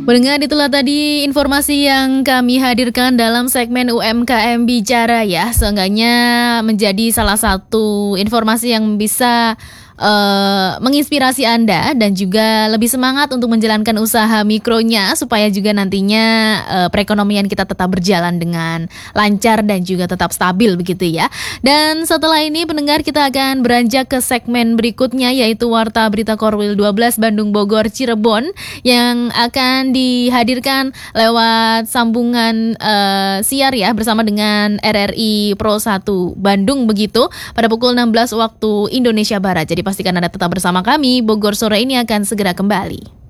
Mendengar itulah tadi informasi yang kami hadirkan dalam segmen UMKM Bicara ya. Seenggaknya menjadi salah satu informasi yang bisa menginspirasi Anda dan juga lebih semangat untuk menjalankan usaha mikronya supaya juga nantinya perekonomian kita tetap berjalan dengan lancar dan juga tetap stabil begitu ya. Dan setelah ini pendengar, kita akan beranjak ke segmen berikutnya, yaitu Warta Berita Korwil 12 Bandung Bogor Cirebon yang akan dihadirkan lewat sambungan siar ya bersama dengan RRI Pro 1 Bandung begitu pada pukul 16 waktu Indonesia Barat. Jadi pastikan Anda tetap bersama kami. Bogor Sore ini akan segera kembali.